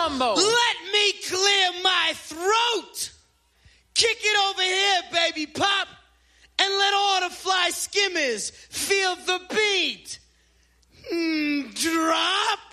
mambo. Let me clear my throat. Kick it over here, baby pop. And let all the fly skimmers feel the beat. Drop.